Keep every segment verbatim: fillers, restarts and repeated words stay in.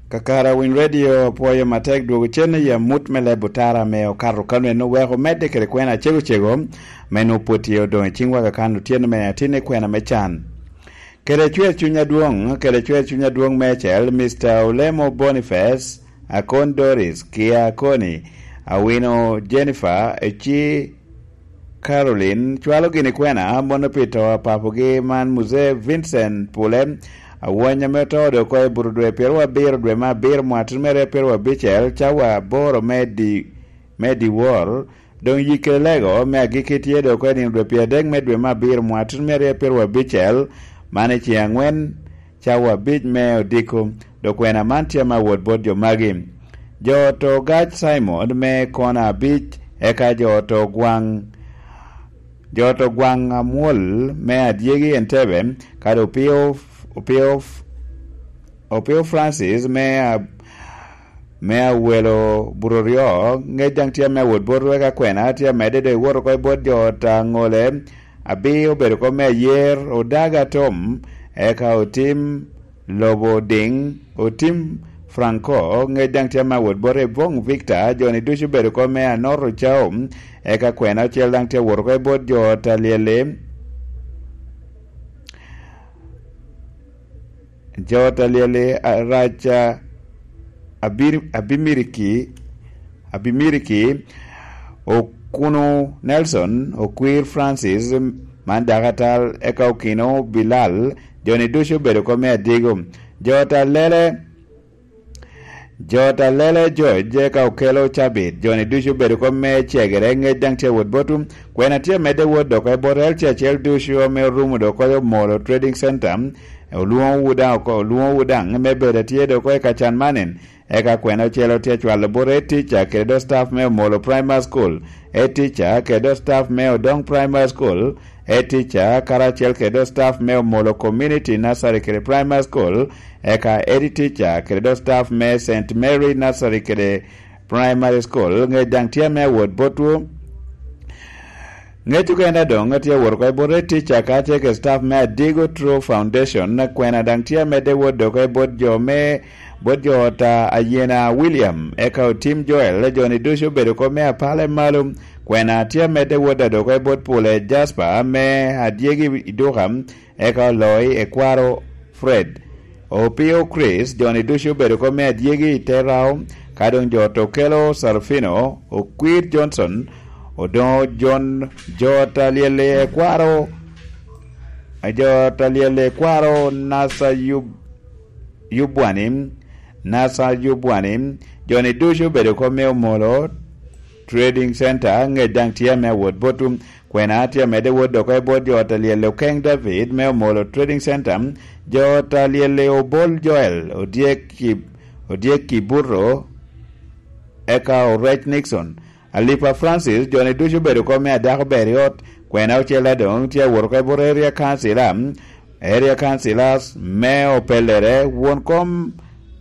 Kakara Win Radio poyo matek duogo chene ya mut mele butara meo karo kanwe no weko mede kere kwena chego chego menu poti odo chingwa kakano tiene me atine kwena mechan. Kere chwe chunya duong, kere chwe chunya duong mechel, Mister Olemo Boniface, Akon Doris, Kia Koni, Awino Jennifer, Echi Caroline, chwalo gini kwena, monopito papugi man muze Vincent Pulem, Awanya metodo kwa burudwe perwa bir dwe ma bir mwatumere perwa bichel chawa boro medi medi war don yikelego me agikiti do kwa ni dwe piadeng medwe ma bir mwatumere perwa bichel mane chi angwen chawa bich me odiko do kwena mantia ma wod bodjo magim joto gach Simon me kona bich eka joto gwang joto gwang amwol me adiegi entebe kado pio Opio Opio Francis me me welo burorio ngejang tia me wod borwe ka kwena tia mede de woro ko bodjo tangole abi obedo ko me yer odaga tom eka otim lobo ding otim Franco ngejang tia me wod bore bong Victor Johnny Dushu bedo ko me anoro chao eka kwena tia dang tia woro ko bodjo taliele Jota lele raja abir abimiriki abimiriki Okuno Nelson Okwir Francis Mandagatal Ekaukino Bilal Johnny Dushu bedo kome adigo Jota lele Jota lele George Ekaukelo Chabit Johnny Dushu bedo kome chegere ngejang tia wod botum kwena tia mede wod doko borel tia chel Dushu ome rumu doko Molo Trading Center Oluon wuda ko oluon wuda ngebe tie do ko ka chan manen e ka kwena chelo tie chwal bore teacher ke do staff me Molo Primary School e teacher ke do staff me Odong Primary School e teacher Karachel ke do staff me Molo Community Nursery ke Primary School e ka edi teacher ke do staff me Saint Mary Nursery ke Primary School nge dang tie me wod botu Ngetu kenda dong atia worko bore teacher ka ke staff me Digo True Foundation na kwena dang tia me de wodo ko bodjo me bodjo ta Ayena William eka Tim Joel Johnny Dushu bedo ko me pale malum kwena tia me de wodo do ko bod pole Jasper me adiegi Durham eka Loy Ekwaro Fred Opio Chris Johnny Dushu bedo ko me adiegi Terao kadong joto Kelo Sarfino Okwir Johnson Odo John Jota liele kwaro Jota liele kwaro Nasa yub Yubwanim Nasa Yubwanim Johnny Dushu bedo kome Molo Trading Center ngejang tia me wod botum kwena tia mede wod doko bod Jota liele King David me Molo Trading Center Jota liele Obol Joel Odieki Odieki Burro eka Orech Nixon Alipa Francis Johnny Dushu bedo kome adako beriot kwena uchela dong tia worko bor area councilor area councilors me opelere won kom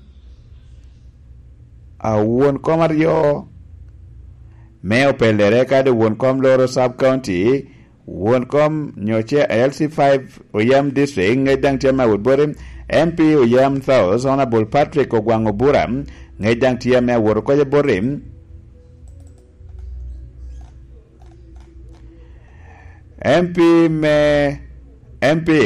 a won komario me opelere kade won kom Loro sub county won kom nyoche L C five Oyam district ngedang tia ma wodbore M P Oyam South Honorable Patrick Ogwango Buram ngedang tia me worko borim M P me M P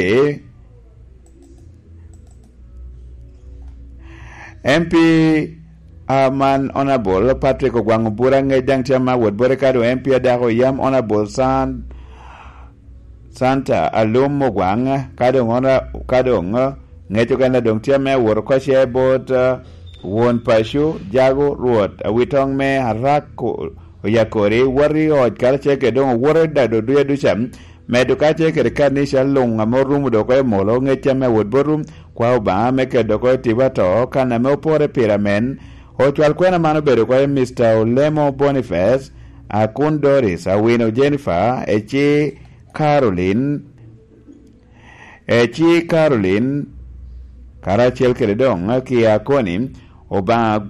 M P Aman Honorable Patrick Ogwango Bura ngejang chama wod bore kado M P adako Yam Honorable San Santa Alum Mogwang kado ngona kado ngo ngecho kana dong chama wor ko she bot won pashu jago ruot awitong me harako Oyakore wari oj karche ke dong wore da do duya ducham medu kache ke kanisha lunga morumu do ko Molo ngecha me wod borum kwa ba me ke do ko tibato kana me opore piramen o chwal kwena mano bedo ko Mister Olemo Boniface Akon Doris Awino Jennifer Echi Caroline Echi Caroline Karachel ke dong Kia Koni oba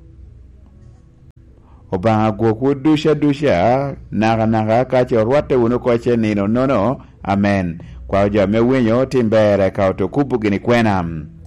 Oba gwoku dusha dusha naga naga kache rwate uno koche nino nono amen kwa ujame winyo timbere kauto kupu gini kwena.